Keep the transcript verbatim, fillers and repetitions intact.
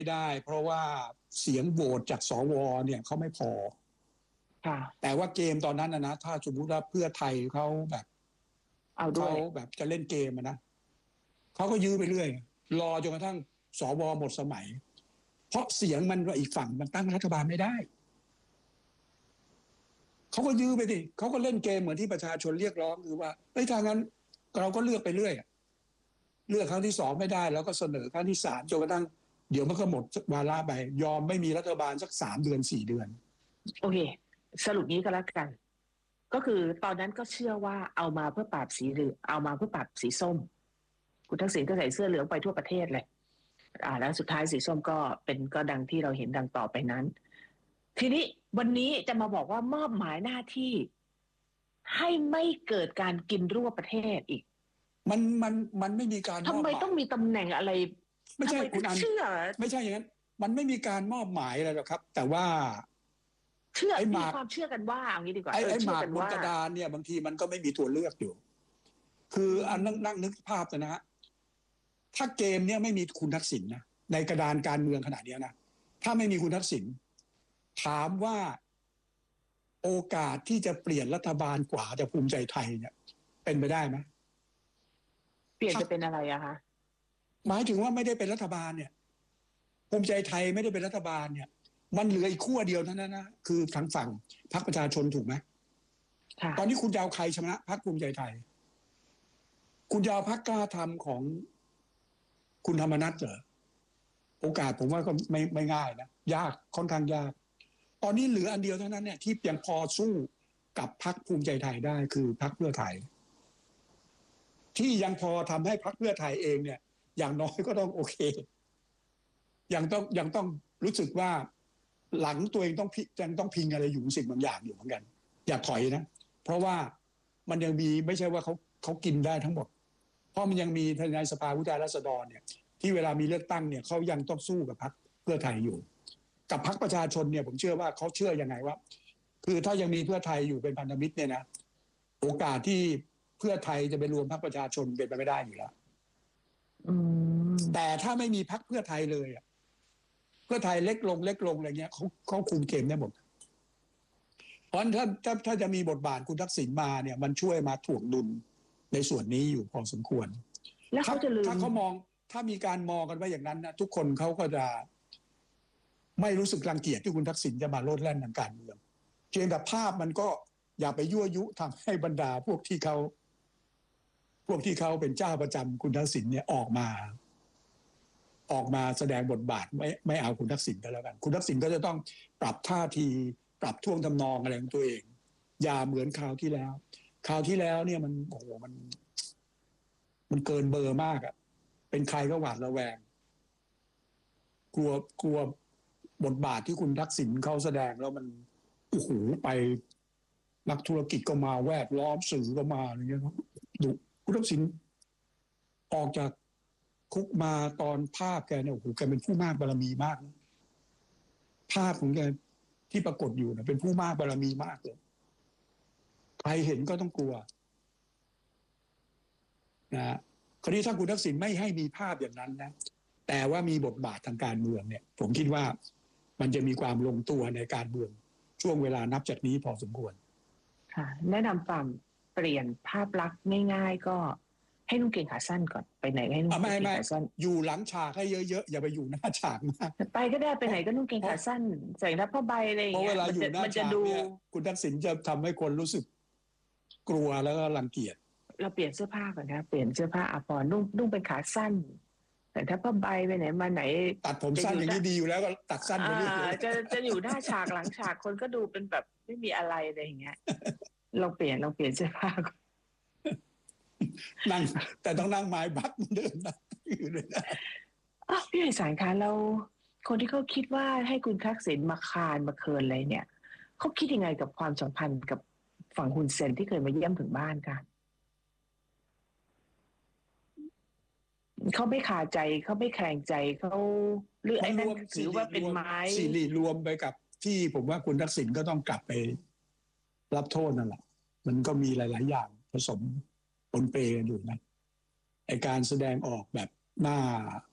ไม่ได้เพราะว่าเสียงโหวตจากสวเนี่ยเขาไม่พอค่ะแต่ว่าเกมตอนนั้นนะนะถ้าสมมติว่าเพื่อไทยเขาแบบเอาด้วเขายแบบจะเล่นเกมนะเขาก็ยื้อไปเรื่อยรอจนกระทั่งสวหมดสมัยเพราะเสียงมันอีกฝั่งมันตั้งรัฐบาลไม่ได้เขาก็ยื้อไปดิเขาก็เล่นเกมเหมือนที่ประชาชนเรียกร้องคือว่าเอ้ยถ้างั้นเราก็เลือกไปเรื่อยเลือกครั้งที่สองไม่ได้แล้วก็เสนอครั้งที่สามจนกระทั่งเดี๋ยวมันก็หมดวาระไปยอมไม่มีรัฐบาลสักสามเดือนสี่เดือนโอเคสรุปนี้ก็แล้วกันก็คือตอนนั้นก็เชื่อว่าเอามาเพื่อปราบสีเหลืองเอามาเพื่อปราบสีส้มคุณทักษิณก็ใส่เสื้อเหลืองไปทั่วประเทศเลยอ่าแล้วสุดท้ายสีส้มก็เป็นก็ดังที่เราเห็นดังต่อไปนั้นทีนี้วันนี้จะมาบอกว่ามอบหมายหน้าที่ให้ไม่เกิดการกินรั่วประเทศอีกมันมันมันไม่มีการมทำอบหมายไมต้องมีตำแหน่งอะไรไม่ใช่คุณอันเชื่อไม่ใช่อย่างนั้นมันไม่มีการมอบหมายอะไรหรอกครับแต่ว่าเชื่อไอ้หมีมากความเชื่อกันว่าเอางี้ดีกว่าไอ้เออไอ้หมากเชื่อกันว่าบนกระดานเนี่ยบางทีมันก็ไม่มีตัวเลือกอยู่คืออันนั่งนั่งนึกภาพนะฮะถ้าเกมเนี่ยไม่มีคุณทักษิณนะในกระดานการเมืองขนาดนี้นะถ้าไม่มีคุณทักษิณถามว่าโอกาสที่จะเปลี่ยนรัฐบาลกว่าจะภูมิใจไทยเนี่ยเป็นไปได้ไหมเปลี่ยนจะเป็นอะไรอะคะหมายถึงว่าไม่ได้เป็นรัฐบาลเนี่ยภูมิใจไทยไม่ได้เป็นรัฐบาลเนี่ยมันเหลืออีกขั้วเดียวเท่านั้นนะคือทางฝั่งพรรคประชาชนถูกไหมตอนนี้คุณจะเอาใครชนะพรรคภูมิใจไทยคุณจะเอาพรรคกล้าทำของคุณธรรมนัสเหรอโอกาสผมว่าก็ไม่ไม่ง่ายนะยากค่อนข้างยากตอนนี้เหลืออันเดียวเท่านั้นเนี่ยที่ยังพอสู้กับพรรคภูมิใจไทยได้คือพรรคเพื่อไทยที่ยังพอทำให้พรรคเพื่อไทยเองเนี่ยอย่างน้อยก็ต้องโอเคยังต้องยังต้องรู้สึกว่าหลังตัวเองต้องยังต้องพิงอะไรอยู่สิ่งบางอย่างอยู่เหมือนกันอย่าถอยนะเพราะว่ามันยังมีไม่ใช่ว่าเขาเขากินได้ทั้งหมดเพราะมันยังมีในสภาผู้แทนราษฎรเนี่ยที่เวลามีเลือกตั้งเนี่ยเขายังต้องสู้กับพรรคเพื่อไทยอยู่กับพรรคประชาชนเนี่ยผมเชื่อว่าเขาเชื่อยังไงว่าคือถ้ายังมีเพื่อไทยอยู่เป็นพันธมิตรเนี่ยนะโอกาสที่เพื่อไทยจะไปรวมพรรคประชาชนเป็นไปไม่ได้อยู่แล้วแต่ถ้าไม่มีพรรคเพื่อไทยเลยอ่ะเพื่อไทยเล็กลงเล็กลงอะไรเงี้ยเขาเขาคุมเกมได้หมดเพราะฉะนั้นถ้าถ้าถ้าจะมีบทบาทคุณทักษิณมาเนี่ยมันช่วยมาถ่วงดุลในส่วนนี้อยู่พอสมควรแล้วเขาจะลืมถ้าเขามองถ้ามีการมองกันว่าอย่างนั้นนะทุกคนเขาก็จะไม่รู้สึกรังเกียจที่คุณทักษิณจะมาโลดแล่นทางการเมืองเพียงแต่ภาพมันก็อย่าไปยั่วยุทำให้บรรดาพวกที่เขาพวกที่เขาเป็นเจ้าประจำคุณทักษิณเนี่ยออกมาออกมาแสดงบทบาทไม่ไม่เอาคุณทักษิณก็แล้วกันคุณทักษิณก็จะต้องปรับท่าทีปรับท่วงทำนองอะไรของตัวเองอย่าเหมือนคราวที่แล้วคราวที่แล้วเนี่ยมันโอ้โหมันมันเกินเบอร์มากอะเป็นใครก็หวาดระแวงกลัวกลัวบทบาทที่คุณทักษิณเขาแสดงแล้วมันโอ้โหไปนักธุรกิจก็มาแวดล้อมสื่อก็มาอะไรเงี้ยดูคุณทักษิณออกจากคุกมาตอนภาพแกเนี่ยโอ้โหแกเป็นผู้มากบารมีมากนะภาพของแกที่ปรากฏอยู่เนี่ยเป็นผู้มากบารมีมากเลยใครเห็นก็ต้องกลัวนะคราวนี้ถ้าคุณทักษิณไม่ให้มีภาพอย่างนั้นนะแต่ว่ามีบทบาททางการเมืองเนี่ยผมคิดว่ามันจะมีความลงตัวในการเมืองช่วงเวลานับจากนี้พอสมควรค่ะแนะนำฝั่งเปลี่ยนภาพลักษณ์ง่ายๆก็ให้นุ่งเกงขาสั้นก่อนไปไหนให้นุ่งเกงขาสั้นอยู่หลังฉากให้เยอะๆอย่าไปอยู่หน้าฉากมากไปก็ได้ไปไหนก็นุ่งเกงขาสั้นใส่ทับผ้าใบอะไรอย่างเงี้ยเพราะเวลาอยู่หน้าฉากเนี่ยคุณทักษิณจะทำให้คนรู้สึกกลัวแล้วก็รังเกียจเราเปลี่ยนเสื้อผ้าก่อนนะเปลี่ยนเสื้อผ้าอาภรณ์นุ่งนุ่งเป็นขาสั้นแต่ถ้าผ้าใบไปไหนมาไหนตัดผมสั้นอย่างนี้ดีอยู่แล้วก็ตัดสั้นไปเรื่อยๆจะจะอยู่หน้าฉากหลังฉากคนก็ดูเป็นแบบไม่มีอะไรอะไรอย่างเงี้ยเราเปลี่ยนเราเปลี่ยนเสื้อผ้าก่อนนั่งแต่ต้องนั่งไม้บักเดินนะอยู่เลยนะอ๋อพี่ใหญ่สารคะแล้วคนที่เขาคิดว่าให้คุณทักษิณมาคานมาเคินอะไรเนี่ยเขาคิดยังไงกับความสัมพันธ์กับฝั่งฮุนเซนที่เคยมาเยี่ยมถึงบ้านคะเขาไม่คาใจเขาไม่แคลงใจเขาหรือไอ้นั่นถือว่าเป็นไม้สิริรวมไปกับที่ผมว่าคุณทักษิณก็ต้องกลับไปรับโทษนั่นแหละมันก็มีหลายๆอย่างผสมปนเปกันอยู่นะไอการแสดงออกแบบหน้า